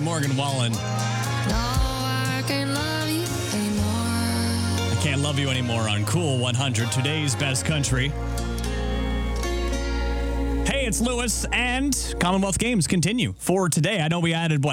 Morgan Wallen. No, I can't love you anymore. I Can't Love You Anymore on Cool 100, today's best country. Hey, it's Lewis, and Commonwealth Games continue for today. I know we added,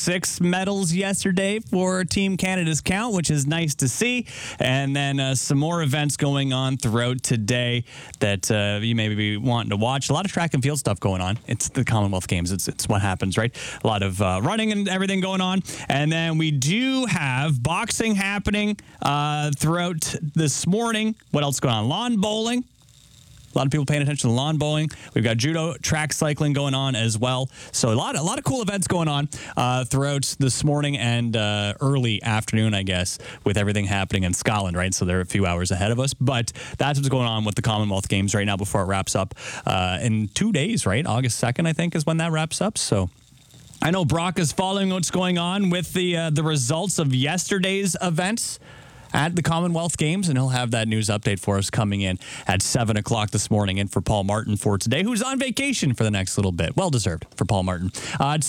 6 medals yesterday for Team Canada's count, which is nice to see. And then some more events going on throughout today that you may be wanting to watch. A lot of track and field stuff going on. It's the Commonwealth Games. It's what happens, right? A lot of running and everything going on. And then we do have boxing happening throughout this morning. What else going on? Lawn bowling. A lot of people paying attention to lawn bowling. We've got judo, track cycling going on as well. So a lot of cool events going on throughout this morning and early afternoon, I guess, with everything happening in Scotland, right? So they're a few hours ahead of us. But that's what's going on with the Commonwealth Games right now before it wraps up in 2 days, right? August 2nd, I think, is when that wraps up. So I know Brock is following what's going on with the results of yesterday's events at the Commonwealth Games, and he'll have that news update for us coming in at 7 o'clock this morning. And for Paul Martin for today, who's on vacation for the next little bit. Well-deserved for Paul Martin. At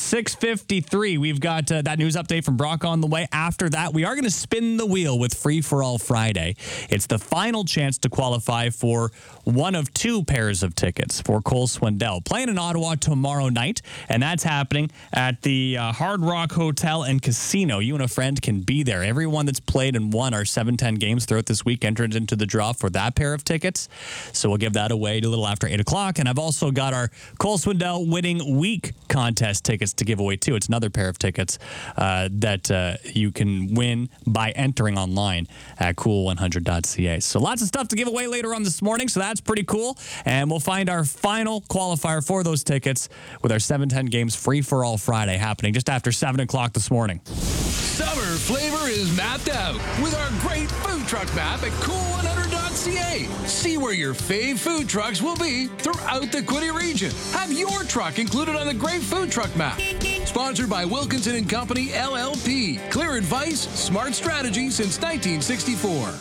6:53, we've got that news update from Brock on the way. After that, we are going to spin the wheel with Free for All Friday. It's the final chance to qualify for one of 2 pairs of tickets for Cole Swindell. Playing in Ottawa tomorrow night, and that's happening at the Hard Rock Hotel and Casino. You and a friend can be there. Everyone that's played and won our 7-10 games throughout this week entered into the draw for that pair of tickets. So we'll give that away a little after 8 o'clock. And I've also got our Cole Swindell Winning Week contest tickets to give away too. It's another pair of tickets that you can win by entering online at cool100.ca. So lots of stuff to give away later on this morning. So that's pretty cool. And we'll find our final qualifier for those tickets with our 7-10 games Free for All Friday happening just after 7 o'clock this morning. Summer flavor is mapped out with our great food truck map at cool100.ca. See where your fave food trucks will be throughout the Quinte region. Have your truck included on the great food truck map. Sponsored by Wilkinson & Company, LLP. Clear advice, smart strategy since 1964.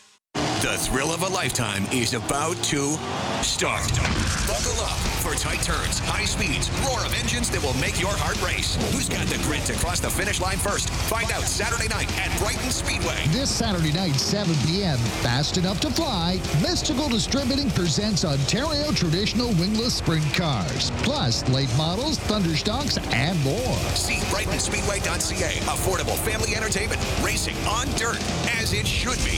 The thrill of a lifetime is about to start. Buckle up for tight turns, high speeds, roar of engines that will make your heart race. Who's got the grit to cross the finish line first? Find out Saturday night at Brighton Speedway. This Saturday night, 7 p.m., Fast Enough to Fly, Mystical Distributing presents Ontario traditional wingless sprint cars, plus late models, Thunderstocks, and more. See BrightonSpeedway.ca. Affordable family entertainment, racing on dirt, as it should be.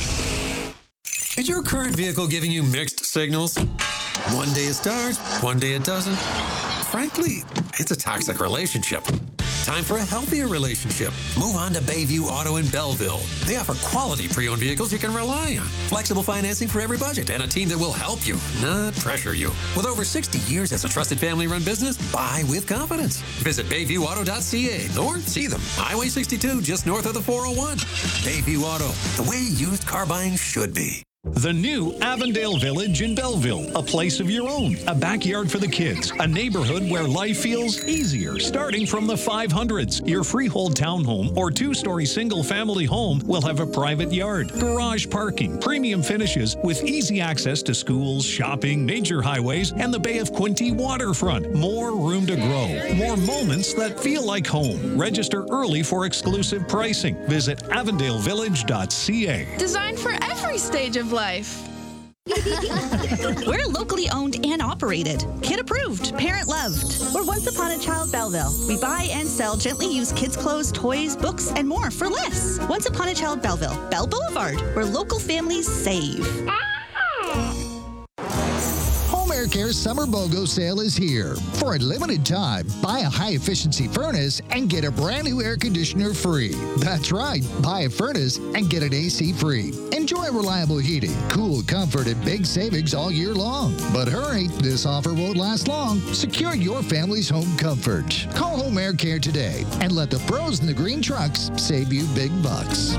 Is your current vehicle giving you mixed signals? One day it starts, one day it doesn't. Frankly, it's a toxic relationship. Time for a healthier relationship. Move on to Bayview Auto in Belleville. They offer quality pre-owned vehicles you can rely on. Flexible financing for every budget and a team that will help you, not pressure you. With over 60 years as a trusted family-run business, buy with confidence. Visit BayviewAuto.ca or see them. Highway 62, just north of the 401. Bayview Auto, the way used car buying should be. The new Avondale Village in Belleville, a place of your own, a backyard for the kids, a neighborhood where life feels easier, starting from the 500s. Your freehold townhome or 2-story single-family home will have a private yard, garage parking, premium finishes with easy access to schools, shopping, major highways, and the Bay of Quinte waterfront. More room to grow, more moments that feel like home. Register early for exclusive pricing. Visit avondalevillage.ca. Designed for every stage of life. We're locally owned and operated. Kid approved, parent loved. We're Once Upon a Child Belleville. We buy and sell gently used kids' clothes, toys, books, and more for less. Once Upon a Child Belleville, Bell Boulevard, where local families save. Home Air Care Summer BOGO sale is here. For a limited time, buy a high-efficiency furnace and get a brand new air conditioner free. That's right, buy a furnace and get an AC free. Enjoy reliable heating, cool comfort, and big savings all year long. But hurry, this offer won't last long. Secure your family's home comfort. Call Home Air Care today and let the pros in the green trucks save you big bucks.